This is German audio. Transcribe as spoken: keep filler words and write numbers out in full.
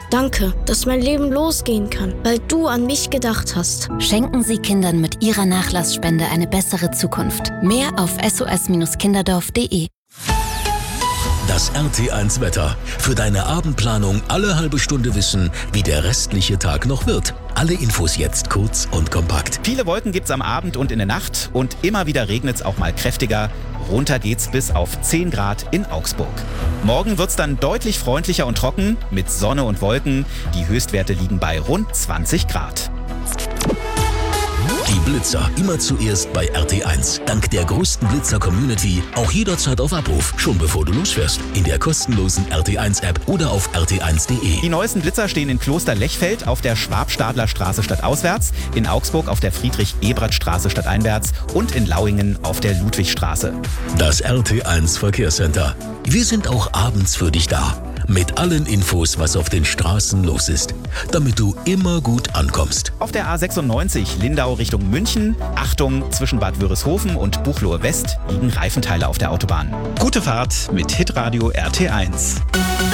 Danke, dass mein Leben losgehen kann, weil du an mich gedacht hast. Schenken Sie Kindern mit Ihrer Nachlassspende eine bessere Zukunft. Mehr auf s o s kinderdorf punkt d e. Das R T eins Wetter. Für deine Abendplanung alle halbe Stunde wissen, wie der restliche Tag noch wird. Alle Infos jetzt kurz und kompakt. Viele Wolken gibt's am Abend und in der Nacht und immer wieder regnet's auch mal kräftiger. Runter geht's bis auf zehn Grad in Augsburg. Morgen wird's dann deutlich freundlicher und trocken mit Sonne und Wolken. Die Höchstwerte liegen bei rund zwanzig Grad. Die Blitzer immer zuerst bei R T eins. Dank der größten Blitzer-Community auch jederzeit auf Abruf, schon bevor du losfährst. In der kostenlosen R T eins App oder auf r t eins punkt d e. Die neuesten Blitzer stehen in Kloster Lechfeld auf der Schwabstadler-Straße stadtauswärts, in Augsburg auf der Friedrich-Ebert-Straße stadteinwärts und in Lauingen auf der Ludwigstraße. Das R T eins Verkehrscenter. Wir sind auch abends für dich da. Mit allen Infos, was auf den Straßen los ist, damit du immer gut ankommst. Auf der A sechsundneunzig Lindau Richtung München, Achtung, zwischen Bad Wörishofen und Buchloe West liegen Reifenteile auf der Autobahn. Gute Fahrt mit Hitradio R T eins.